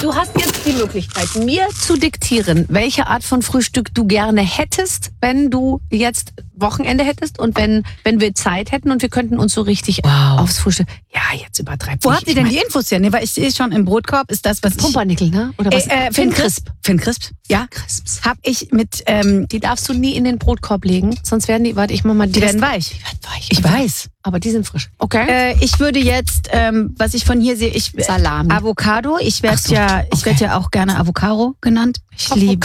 Du hast jetzt die Möglichkeit, mir zu diktieren, welche Art von Frühstück du gerne hättest, wenn du jetzt Wochenende hättest und wenn wir Zeit hätten und wir könnten uns so richtig aufs Frühstück. Ja, jetzt übertreibt. Wo habt ihr denn die Infos her? Nee, weil ich sehe schon im Brotkorb ist das, was Pumpernickel, ne? Oder was? Finn Crisp. Ja. Crisps. Hab ich mit, die darfst du nie in den Brotkorb legen, sonst werden die, warte, ich mach mal die werden weich. Die werden weich. Ich weiß. Aber die sind frisch. Okay. Ich würde jetzt, was ich von hier sehe, Salami. Avocado. Ich werde ja auch gerne Avocado genannt. Ich liebe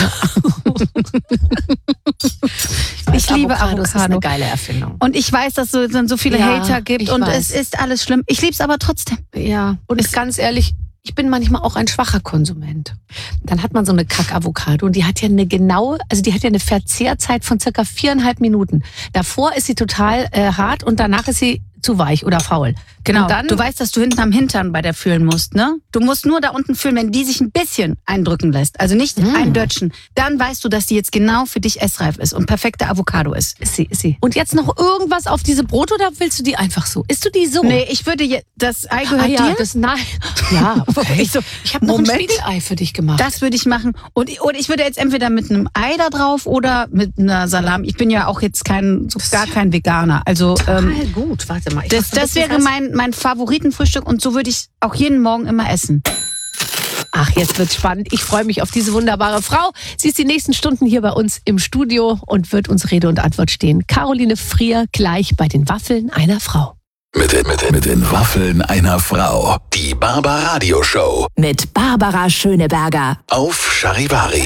Avocado. Das ist eine geile Erfindung. Und ich weiß, dass es dann so viele Hater gibt und es ist alles schlimm. Ich liebe es aber trotzdem. Ja. Und ganz ehrlich, ich bin manchmal auch ein schwacher Konsument. Dann hat man so eine Kack-Avocado und die hat ja eine Verzehrzeit von circa 4,5 Minuten. Davor ist sie total hart und danach ist sie zu weich oder faul. Genau. Du weißt, dass du hinten am Hintern bei der fühlen musst, ne? Du musst nur da unten fühlen, wenn die sich ein bisschen eindrücken lässt. Also nicht eindötschen. Dann weißt du, dass die jetzt genau für dich essreif ist und perfekte Avocado ist. Ist sie. Und jetzt noch irgendwas auf diese Brot oder willst du die einfach so? Isst du die so? Nee, ich würde das Ei gehört dir? Nein. Ja, okay. Ich habe noch ein Moment. Spiegelei für dich gemacht. Das würde ich machen. Und ich würde jetzt entweder mit einem Ei da drauf oder mit einer Salami. Ich bin ja auch jetzt gar kein Veganer. Also gut. Warte mal. Das wäre mein Favoritenfrühstück und so würde ich auch jeden Morgen immer essen. Ach, jetzt wird's spannend. Ich freue mich auf diese wunderbare Frau. Sie ist die nächsten Stunden hier bei uns im Studio und wird uns Rede und Antwort stehen. Caroline Frier gleich bei den Waffeln einer Frau. Mit den Waffeln einer Frau. Die Barbaradio Show. Mit Barbara Schöneberger. Auf Charivari.